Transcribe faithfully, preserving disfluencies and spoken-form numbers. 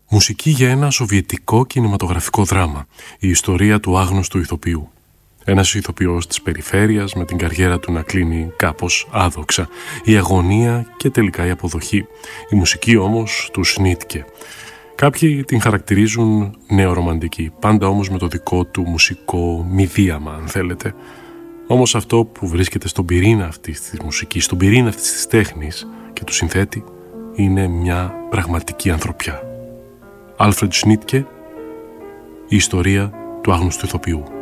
Μουσική για ένα σοβιετικό κινηματογραφικό δράμα. Η ιστορία του άγνωστου ηθοποιού. Ένας ηθοποιός της περιφέρειας με την καριέρα του να κλείνει κάπως άδοξα. Η αγωνία και τελικά η αποδοχή. Η μουσική όμως του Σνίτκε. Κάποιοι την χαρακτηρίζουν νεορομαντική, πάντα όμως με το δικό του μουσικό μηδίαμα, αν θέλετε. Όμως αυτό που βρίσκεται στον πυρήνα αυτής της μουσικής, στον πυρήνα αυτής της τέχνης και του συνθέτη, είναι μια πραγματική ανθρωπιά. Άλφρεντ Σνίτκε, η ιστορία του άγνωστου ηθοποιού.